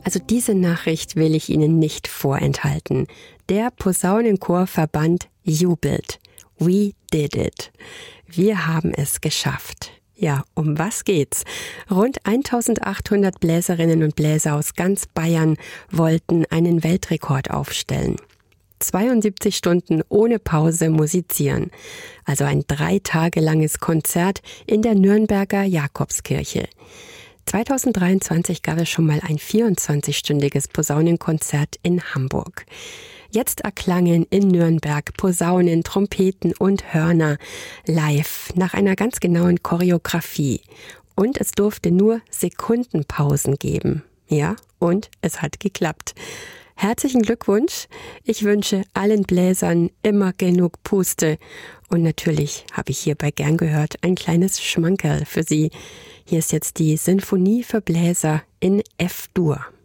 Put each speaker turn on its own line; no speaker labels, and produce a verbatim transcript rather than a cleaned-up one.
Also diese Nachricht will ich Ihnen nicht vorenthalten. Der Posaunenchorverband jubelt. We did it. Wir haben es geschafft. Ja, um was geht's? Rund eintausendachthundert Bläserinnen und Bläser aus ganz Bayern wollten einen Weltrekord aufstellen. zweiundsiebzig Stunden ohne Pause musizieren. Also ein drei Tage langes Konzert in der Nürnberger Jakobskirche. zweitausenddreiundzwanzig gab es schon mal ein vierundzwanzigstündiges Posaunenkonzert in Hamburg. Jetzt erklangen in Nürnberg Posaunen, Trompeten und Hörner live nach einer ganz genauen Choreografie. Und es durfte nur Sekundenpausen geben. Ja, und es hat geklappt. Herzlichen Glückwunsch. Ich wünsche allen Bläsern immer genug Puste. Und natürlich habe ich hierbei gern gehört ein kleines Schmankerl für Sie. Hier ist jetzt die Sinfonie für Bläser in F-Dur.